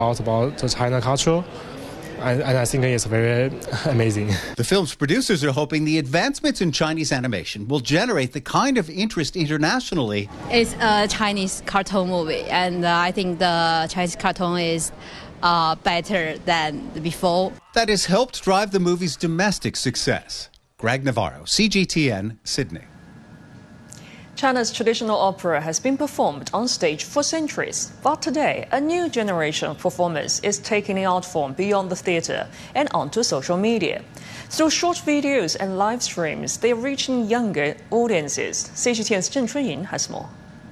about the China culture. And I think it's very amazing. The film's producers are hoping the advancements in Chinese animation will generate the kind of interest internationally. It's a Chinese cartoon movie, and I think the Chinese cartoon is better than before. That has helped drive the movie's domestic success. Greg Navarro, CGTN, Sydney. China's traditional opera has been performed on stage for centuries, but today a new generation of performers is taking the art form beyond the theatre and onto social media. Through short videos and live streams, they are reaching younger audiences. CGTN's Zheng Chunyin has more.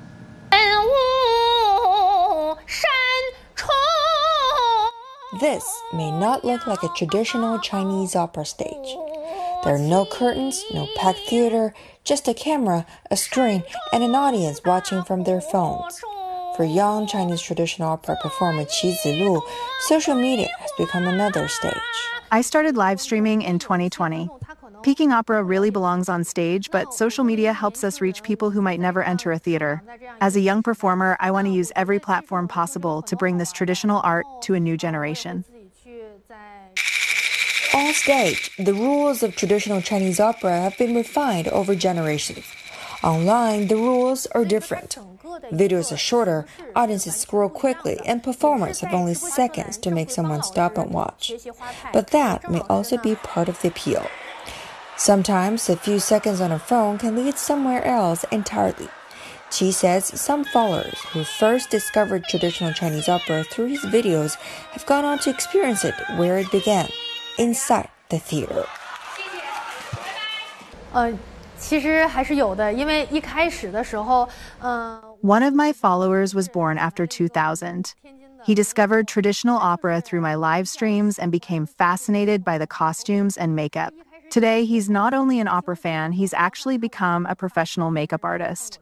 This may not look like a traditional Chinese opera stage. There are no curtains, no packed theater, just a camera, a screen, and an audience watching from their phones. For young Chinese traditional opera performer Qi Zilu, social media has become another stage. I started live streaming in 2020. Peking opera really belongs on stage, but social media helps us reach people who might never enter a theater. As a young performer, I want to use every platform possible to bring this traditional art to a new generation. On stage, the rules of traditional Chinese opera have been refined over generations. Online, the rules are different. Videos are shorter, audiences scroll quickly, and performers have only seconds to make someone stop and watch. But that may also be part of the appeal. Sometimes a few seconds on a phone can lead somewhere else entirely. Qi says some followers who first discovered traditional Chinese opera through his videos have gone on to experience it where it began, inside the theater. One of my followers was born after 2000. He discovered traditional opera through my live streams and became fascinated by the costumes and makeup. Today, he's not only an opera fan, he's actually become a professional makeup artist.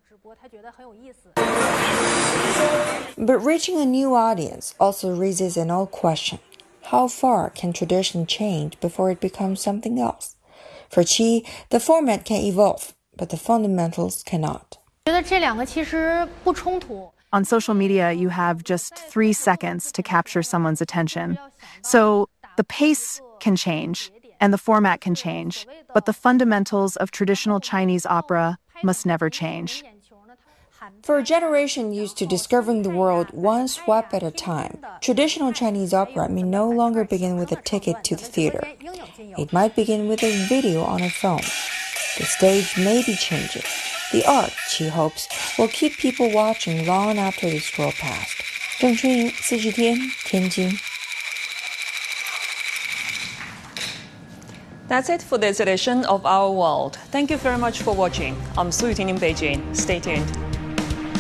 But reaching a new audience also raises an old question. How far can tradition change before it becomes something else? For Qi, the format can evolve, but the fundamentals cannot. On social media, you have just 3 seconds to capture someone's attention. So the pace can change, and the format can change, but the fundamentals of traditional Chinese opera must never change. For a generation used to discovering the world one swipe at a time, traditional Chinese opera may no longer begin with a ticket to the theater. It might begin with a video on a phone. The stage may be changing. The art, Qi hopes, will keep people watching long after they scroll past. Zheng Chunyin, CGTN, Tianjin. That's it for this edition of Our World. Thank you very much for watching. I'm Su Yuting in Beijing. Stay tuned.